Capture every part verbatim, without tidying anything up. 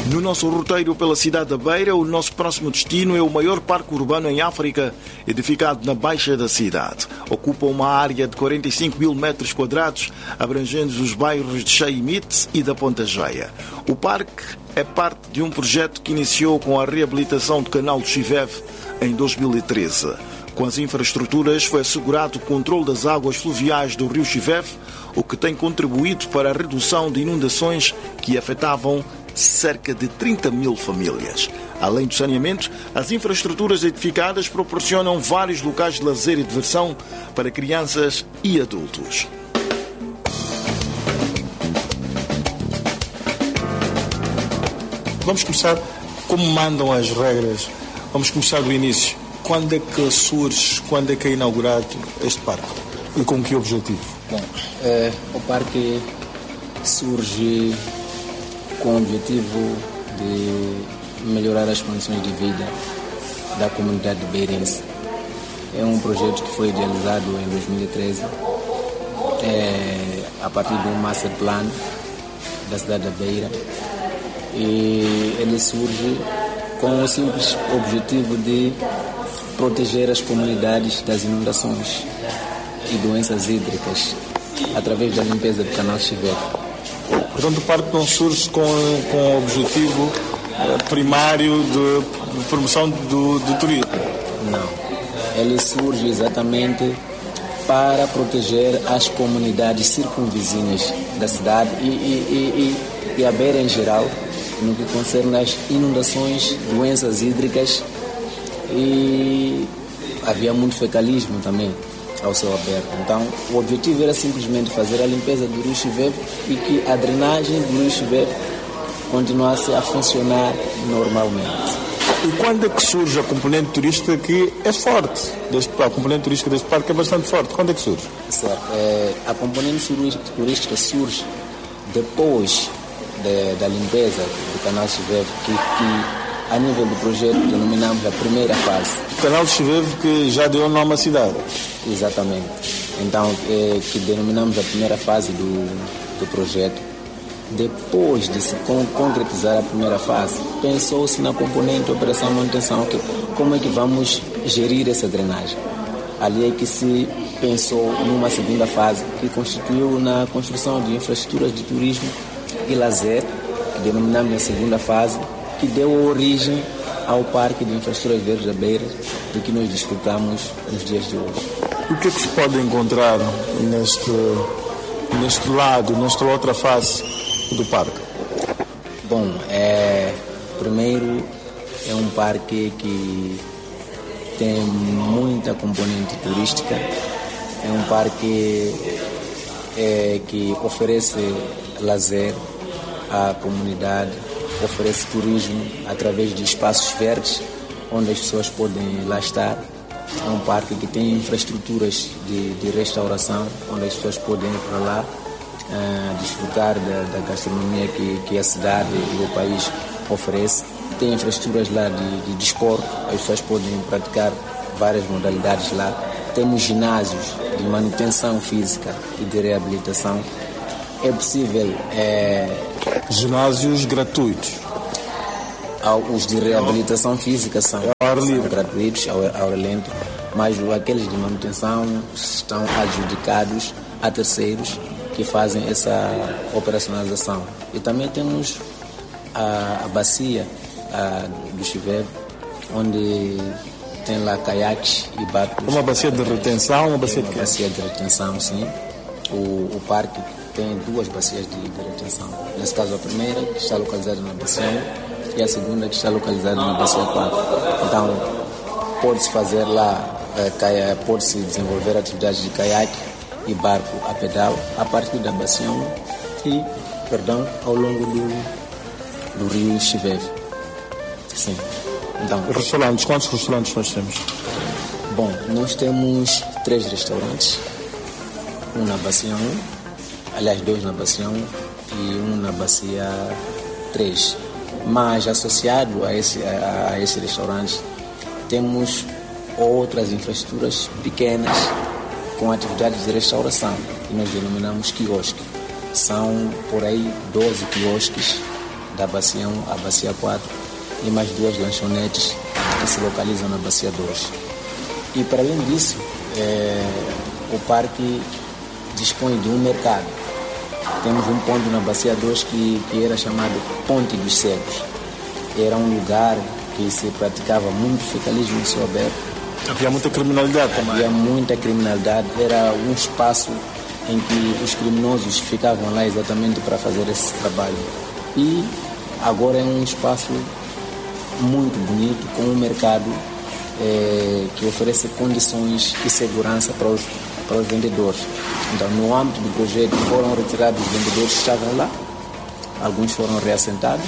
No nosso roteiro pela cidade da Beira, o nosso próximo destino é o maior parque urbano em África, edificado na baixa da cidade. Ocupa uma área de quarenta e cinco mil metros quadrados, abrangendo os bairros de Chaimite e da Ponta Jeia. O parque é parte de um projeto que iniciou com a reabilitação do canal do Chiveve em dois mil e treze. Com as infraestruturas foi assegurado o controle das águas fluviais do rio Chiveve, o que tem contribuído para a redução de inundações que afetavam cerca de trinta mil famílias. Além do saneamento, as infraestruturas edificadas proporcionam vários locais de lazer e diversão para crianças e adultos. Vamos começar como mandam as regras. Vamos começar do início. Quando é que surge, quando é que é inaugurado este parque? E com que objetivo? Bom, é, o parque surge com o objetivo de melhorar as condições de vida da comunidade beirense. É um projeto que foi idealizado em dois mil e treze, é, a partir de um master plan da cidade da Beira, e ele surge com o simples objetivo de proteger as comunidades das inundações e doenças hídricas através da limpeza do canal Chiveve. Portanto, o parque não surge com, com o objetivo primário de, de promoção do, do turismo? Não. Ele surge exatamente para proteger as comunidades circunvizinhas da cidade e, e, e, e a Beira em geral, no que concerne às inundações, doenças hídricas, e havia muito fecalismo também ao céu aberto. Então, o objetivo era simplesmente fazer a limpeza do rio Chiveve e que a drenagem do rio Chiveve continuasse a funcionar normalmente. E quando é que surge a componente turística que é forte? Deste, a componente turística deste parque é bastante forte. Quando é que surge? Certo. É, a componente turística surge depois de, da limpeza do canal Chiveve, que, que a nível do projeto denominamos a primeira fase. O canal Chiveve que já deu nome à cidade. Exatamente. Então, é, que denominamos a primeira fase do, do projeto. Depois de se con- concretizar a primeira fase, pensou-se na componente operação e manutenção, que, como é que vamos gerir essa drenagem. Ali é que se pensou numa segunda fase, que constituiu na construção de infraestruturas de turismo e lazer, que denominamos a segunda fase, que deu origem ao Parque de Infraestruturas Verdes da Beira, do que nós desfrutamos nos dias de hoje. O que é que se pode encontrar neste, neste lado, nesta outra face do parque? Bom, é, primeiro é um parque que tem muita componente turística, é um parque é, que oferece lazer à comunidade, oferece turismo através de espaços verdes onde as pessoas podem lá estar. É um parque que tem infraestruturas de, de restauração onde as pessoas podem ir para lá uh, desfrutar da, da gastronomia que, que a cidade e o país oferece. Tem infraestruturas lá de, de desporto, as pessoas podem praticar várias modalidades lá. Temos ginásios de manutenção física e de reabilitação. É possível... É, ginásios gratuitos? Os de reabilitação física são, são gratuitos, ao ar livre, mas aqueles de manutenção estão adjudicados a terceiros que fazem essa operacionalização. E também temos a, a bacia a, do Chiveve, onde tem lá caiaques e barcos. Uma bacia de retenção? Uma bacia, uma de... bacia de retenção, sim. O, o parque tem duas bacias de, de retenção. Nesse caso, a primeira, que está localizada na bacia um, e a segunda, que está localizada na bacia quatro. Então, pode-se fazer lá, é, pode-se desenvolver atividades de caiaque e barco a pedal a partir da bacia um e, perdão, ao longo do, do rio Chiveve. Sim. Então, restaurantes, quantos restaurantes nós temos? Bom, nós temos três restaurantes. Um na bacia um, aliás, dois na bacia um e um na bacia três. Mas associado a esse, a, a esse restaurante, temos outras infraestruturas pequenas com atividades de restauração, que nós denominamos quiosque. São por aí doze quiosques da Bacia um à Bacia quatro e mais duas lanchonetes que se localizam na Bacia dois. E para além disso, é, o parque dispõe de um mercado. Temos um ponto na Bacia dois que, que era chamado Ponte dos Cegos. Era um lugar que se praticava muito fecalismo em céu aberto. Havia muita criminalidade também. Havia muita criminalidade. Era um espaço em que os criminosos ficavam lá exatamente para fazer esse trabalho. E agora é um espaço muito bonito, com um mercado é, que oferece condições e segurança para os, para os vendedores. Então, no âmbito do projeto, foram retirados os vendedores que estavam lá, alguns foram reassentados,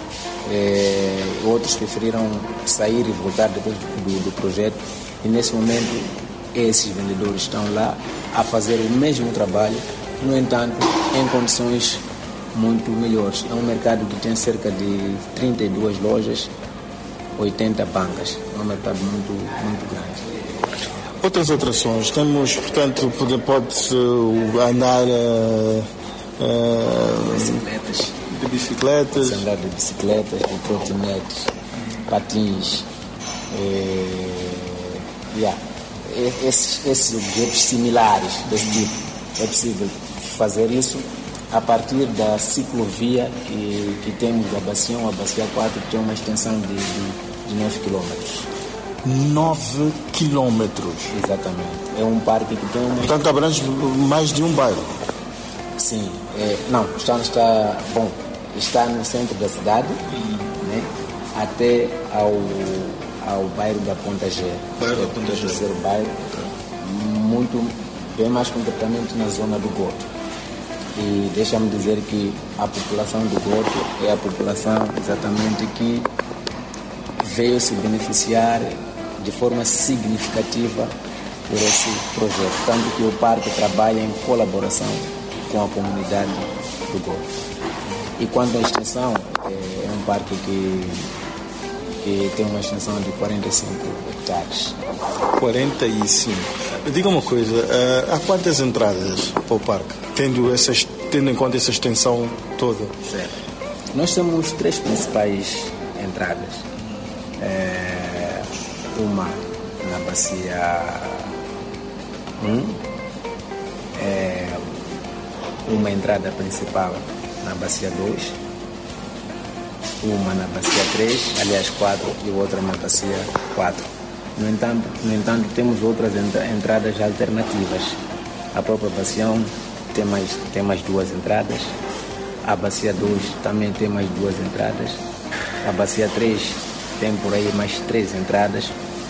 é, outros preferiram sair e voltar depois do, do projeto, e nesse momento esses vendedores estão lá a fazer o mesmo trabalho, no entanto, em condições muito melhores. É um mercado que tem cerca de trinta e duas lojas, oitenta bancas. É um mercado muito, muito grande. Outras atrações, temos, portanto, pode-se andar uh, uh, bicicletas, de bicicletas, andar de bicicletas, de trotinetes, patins, eh, yeah. esses, esses objetos similares desse tipo. É possível fazer isso a partir da ciclovia que, que temos da Bacia um à Bacia quatro, que tem uma extensão de, de, de nove quilômetros. nove quilômetros? Exatamente. É um parque que tem uma... Portanto, abrange mais de um bairro? Sim. É, não, está, está, bom, está no centro da cidade, né, até ao, ao bairro da Ponta G. Bairro é da Ponta o G. terceiro bairro, muito, bem mais concretamente na zona do Goto. E deixa-me dizer que a população do Goto é a população exatamente que veio se beneficiar de forma significativa por esse projeto, tanto que o parque trabalha em colaboração com a comunidade do Goto. E quanto à extensão, é um parque que, que tem uma extensão de quarenta e cinco hectares. quarenta e cinco. Diga uma coisa, há quantas entradas para o parque, tendo, essas, tendo em conta essa extensão toda? Certo. Nós temos três principais entradas. É, uma na Bacia um, é, uma entrada principal na Bacia dois, uma na Bacia três, aliás quatro, e outra na Bacia quatro. No entanto, no entanto temos outras entradas alternativas. A própria Bacia um tem mais, tem mais duas entradas, a Bacia dois também tem mais duas entradas, a Bacia três tem por aí mais três entradas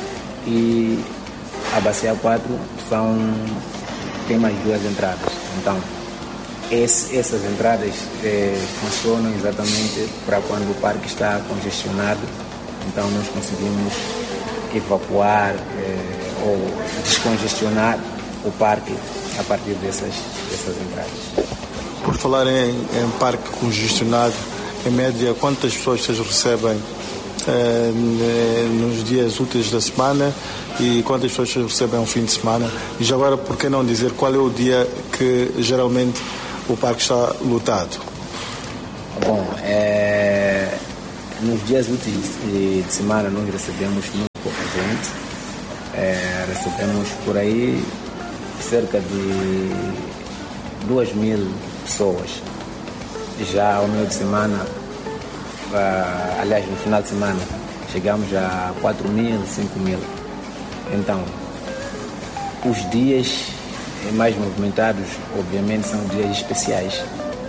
e a Bacia quatro são, tem mais duas entradas. Então, esse, essas entradas eh, funcionam exatamente para quando o parque está congestionado. Então, nós conseguimos evacuar eh, ou descongestionar o parque a partir dessas, dessas entradas. Por falar em, em parque congestionado, em média, quantas pessoas vocês recebem eh, nos dias úteis da semana e quantas pessoas vocês recebem ao fim de semana? E já agora, por que não dizer qual é o dia que geralmente o parque está lotado? Bom, é, nos dias úteis de semana nós recebemos muito pouca gente. É, recebemos por aí cerca de duas mil pessoas. Já ao meio de semana, uh, aliás, no final de semana, chegamos a quatro mil, cinco mil. Então, os dias mais movimentados, obviamente, são dias especiais.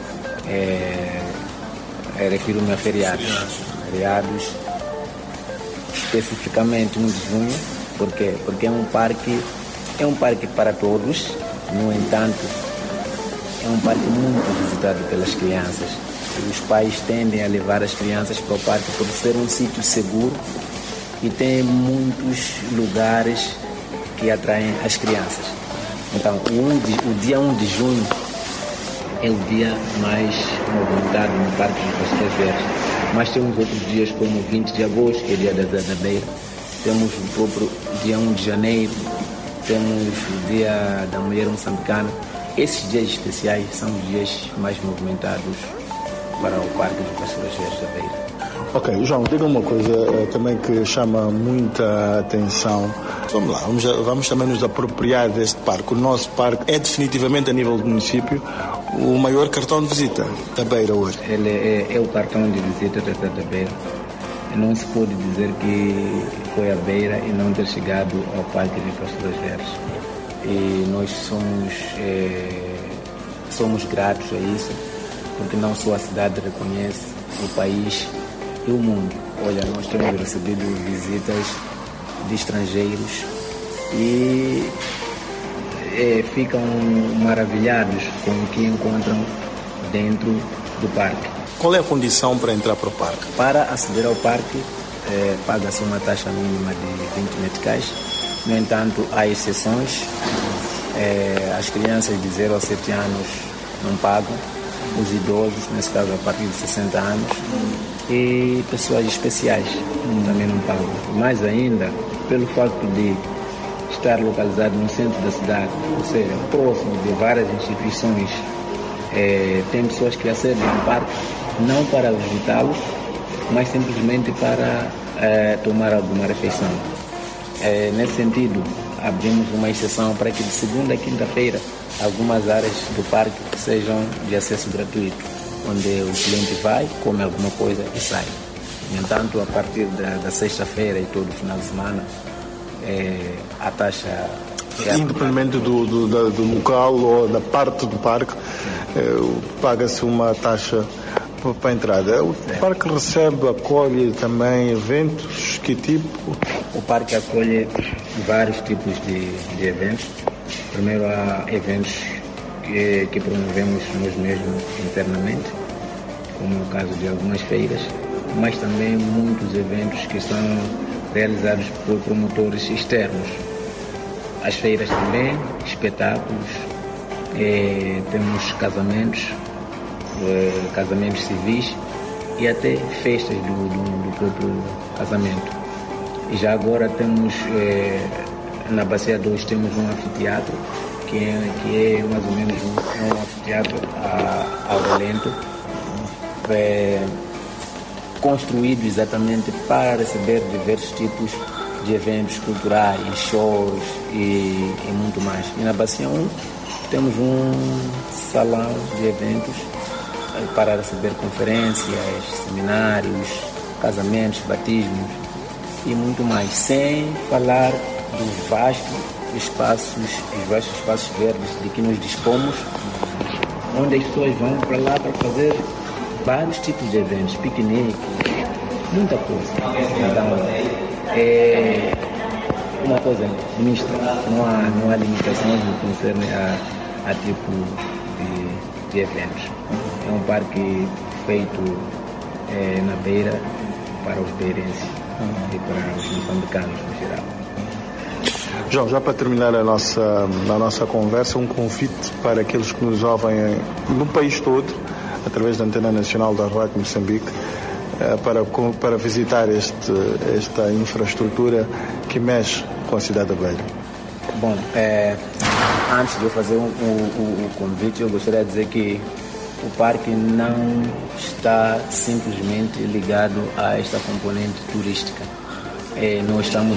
É, é, refiro-me a feriados. Feriados, especificamente um de junho, porque, porque é um parque, é um parque para todos, no entanto, é um parque muito visitado pelas crianças. Os pais tendem a levar as crianças para o parque por ser um sítio seguro e tem muitos lugares que atraem as crianças. Então, o, um de, o dia um de junho é o dia mais movimentado no Parque de Costa Verde. Mas temos outros dias como o vinte de agosto, que é o dia da verdadeira. Temos o próprio dia um de janeiro. Temos o dia da mulher moçambicana. Esses dias especiais são os dias mais movimentados para o Parque de Costa Verde. Ok, João, diga uma coisa uh, também que chama muita atenção. Vamos lá, vamos, vamos também nos apropriar deste parque. O nosso parque é definitivamente, a nível do município, o maior cartão de visita da Beira hoje. Ele é, é o cartão de visita da, da Beira. Não se pode dizer que foi a Beira e não ter chegado ao Parque de Pastoras Verdes. E nós somos, é, somos gratos a isso, porque não só a cidade reconhece, o país e o mundo. Olha, nós temos recebido visitas de estrangeiros e é, ficam maravilhados com o que encontram dentro do parque. Qual é a condição para entrar para o parque? Para aceder ao parque, é, paga-se uma taxa mínima de vinte meticais. No entanto, há exceções. É, as crianças de zero a sete anos não pagam. Os idosos, nesse caso a partir de sessenta anos, e pessoas especiais também não pagam. Mais ainda, pelo facto de estar localizado no centro da cidade, ou seja, próximo de várias instituições, é, tem pessoas que acedem ao parque não para visitá-lo, mas simplesmente para é, tomar alguma refeição. É, nesse sentido, abrimos uma exceção para que de segunda a quinta-feira algumas áreas do parque sejam de acesso gratuito, onde o cliente vai, come alguma coisa e sai. No entanto, a partir da, da sexta-feira e todo final de semana, é, a taxa... É Independentemente do, do, do, do local ou da parte do parque, é, paga-se uma taxa para a entrada. O é. parque recebe, acolhe também eventos, que tipo? O parque acolhe vários tipos de, de eventos. Primeiro, há eventos que, que promovemos nós mesmos internamente, como é o caso de algumas feiras, mas também muitos eventos que são realizados por promotores externos. As feiras também, espetáculos, eh, temos casamentos, eh, casamentos civis e até festas do, do, do próprio casamento. E já agora temos, eh, na Bacia dois, temos um anfiteatro, que é, que é mais ou menos um, um anfiteatro a, ao relento, é, construído exatamente para receber diversos tipos de eventos culturais, shows e, e muito mais. E na Bacia um temos um salão de eventos para receber conferências, seminários, casamentos, batismos e muito mais, sem falar dos vastos espaços, os vastos espaços verdes de que nos dispomos, onde as pessoas vão para lá para fazer vários tipos de eventos, piquenique, muita coisa. Então, é uma coisa mista, não há, não há limitações no que concerne a, a tipo de, de eventos. É um parque feito é, na Beira para os beirenses e para os moçambicanos no geral. João, já para terminar a nossa, a nossa conversa, um convite para aqueles que nos ouvem no país todo, através da Antena Nacional da Rádio Moçambique, para, para visitar este, esta infraestrutura que mexe com a cidade da Beira. Bom, é, antes de eu fazer o um, um, um convite, eu gostaria de dizer que o parque não está simplesmente ligado a esta componente turística. É, nós estamos